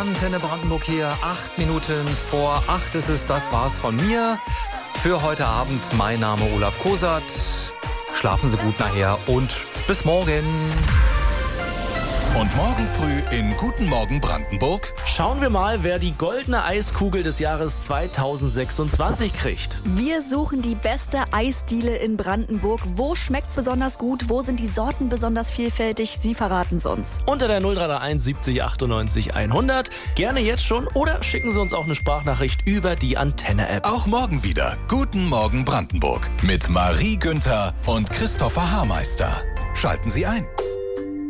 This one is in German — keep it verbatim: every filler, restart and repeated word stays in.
Antenne Brandenburg hier. Acht Minuten vor acht ist es. Das war's von mir für heute Abend. Mein Name Olaf Kosat. Schlafen Sie gut nachher und bis morgen. Und morgen früh in Guten Morgen Brandenburg schauen wir mal, wer die goldene Eiskugel des Jahres zweitausendsechsundzwanzig kriegt. Wir suchen die beste Eisdiele in Brandenburg. Wo schmeckt's besonders gut? Wo sind die Sorten besonders vielfältig? Sie verraten's uns. Unter der null drei drei eins siebzig achtundneunzig hundert. Gerne jetzt schon oder schicken Sie uns auch eine Sprachnachricht über die Antenne-App. Auch morgen wieder Guten Morgen Brandenburg mit Marie Günther und Christopher Haarmeister. Schalten Sie ein.